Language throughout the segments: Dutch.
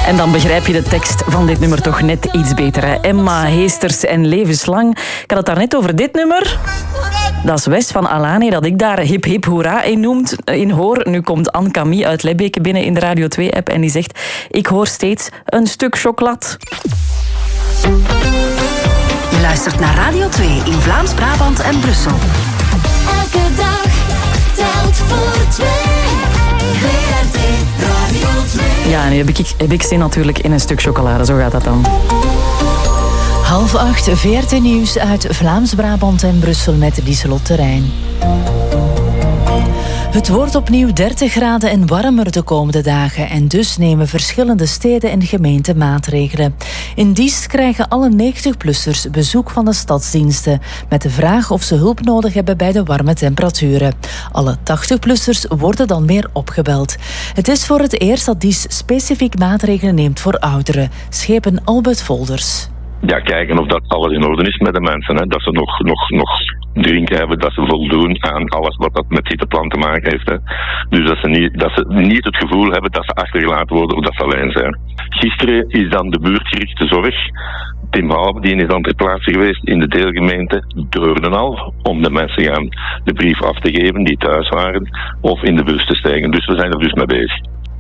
En dan begrijp je de tekst van dit nummer toch net iets beter. Hè? Emma Heesters en Levenslang. Ik had het daarnet over dit nummer. Dat is Wes van Alane, dat ik daar hip hip hoera in hoor. Nu komt Anne Camille uit Lebbeke binnen in de Radio 2-app en die zegt: ik hoor steeds een stuk chocolat. Je luistert naar Radio 2 in Vlaams-Brabant en Brussel. Elke dag telt voor twee. VRT Radio 2. Ja, nu heb ik zin natuurlijk in een stuk chocolade. Zo gaat dat dan. 7:30, VRT Nieuws uit Vlaams-Brabant en Brussel met Lieselot Terrein. Het wordt opnieuw 30 graden en warmer de komende dagen en dus nemen verschillende steden en gemeenten maatregelen. In Diest krijgen alle 90-plussers bezoek van de stadsdiensten met de vraag of ze hulp nodig hebben bij de warme temperaturen. Alle 80-plussers worden dan weer opgebeld. Het is voor het eerst dat Diest specifiek maatregelen neemt voor ouderen, schepen Albert Volders. Ja, kijken of dat alles in orde is met de mensen. Hè. Dat ze nog drinken hebben, dat ze voldoen aan alles wat dat met zitteplan te maken heeft. Hè. Dus dat ze niet het gevoel hebben dat ze achtergelaten worden of dat ze alleen zijn. Gisteren is dan de buurtgerichte zorg, Tim Houwe, die is dan ter plaatse geweest in de deelgemeente Deurnenal, om de mensen de brief af te geven die thuis waren of in de bus te stijgen. Dus we zijn er dus mee bezig.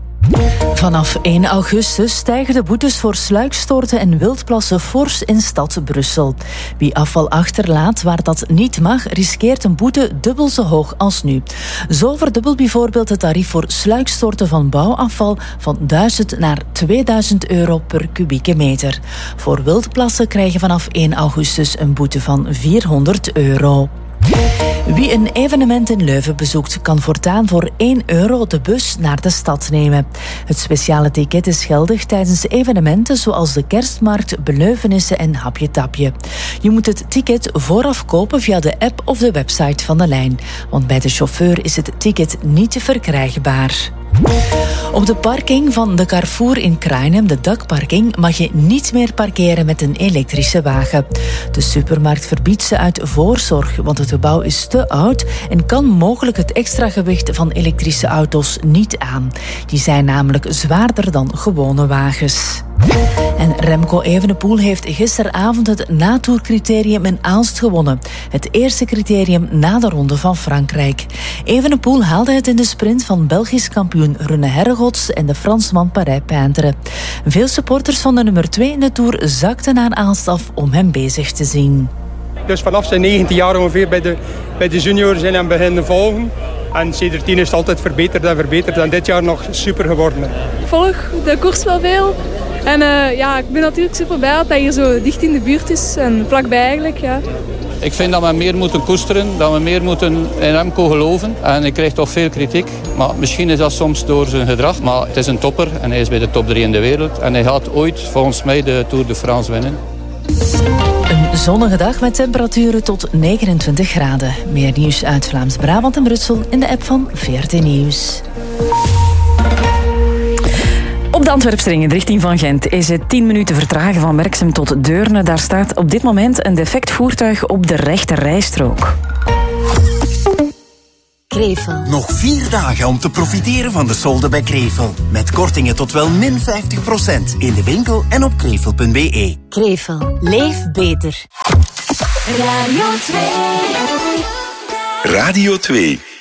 Vanaf 1 augustus stijgen de boetes voor sluikstorten en wildplassen fors in stad Brussel. Wie afval achterlaat waar dat niet mag, riskeert een boete dubbel zo hoog als nu. Zo verdubbelt bijvoorbeeld het tarief voor sluikstorten van bouwafval van 1000 naar 2000 euro per kubieke meter. Voor wildplassen krijgen vanaf 1 augustus een boete van 400 euro. Wie een evenement in Leuven bezoekt, kan voortaan voor 1 euro de bus naar de stad nemen. Het speciale ticket is geldig tijdens evenementen zoals de kerstmarkt, beleuvenissen en Hapje Tapje. Je moet het ticket vooraf kopen via de app of de website van de lijn, want bij de chauffeur is het ticket niet verkrijgbaar. Op de parking van de Carrefour in Krainem, de dakparking, mag je niet meer parkeren met een elektrische wagen. De supermarkt verbiedt ze uit voorzorg, want het gebouw is te oud en kan mogelijk het extra gewicht van elektrische auto's niet aan. Die zijn namelijk zwaarder dan gewone wagens. En Remco Evenepoel heeft gisteravond het natoercriterium in Aalst gewonnen. Het eerste criterium na de Ronde van Frankrijk. Evenepoel haalde het in de sprint van Belgisch kampioen René Herregots en de Fransman Parij Peintre. Veel supporters van de nummer 2 in de Tour zakten naar Aalst af om hem bezig te zien. Dus vanaf zijn 19 jaar ongeveer bij de junioren zijn hem beginnen volgen. En sindsdien is het altijd verbeterd en dit jaar nog super geworden. Ik volg de koers wel veel. En ik ben natuurlijk super blij dat hij hier zo dicht in de buurt is en vlakbij eigenlijk. Ja. Ik vind dat we meer moeten koesteren, dat we meer moeten in Remco geloven. En ik krijg toch veel kritiek, maar misschien is dat soms door zijn gedrag. Maar het is een topper en hij is bij de top 3 in de wereld. En hij gaat ooit volgens mij de Tour de France winnen. Een zonnige dag met temperaturen tot 29 graden. Meer nieuws uit Vlaams-Brabant en Brussel in de app van VRT Nieuws. Op de Antwerpsring in de richting van Gent is het 10 minuten vertragen van Merksem tot Deurne. Daar staat op dit moment een defect voertuig op de rechte rijstrook. Krevel. Nog 4 dagen om te profiteren van de solden bij Krevel. Met kortingen tot wel min 50% in de winkel en op krevel.be. Krevel. Leef beter. Radio 2. Radio 2.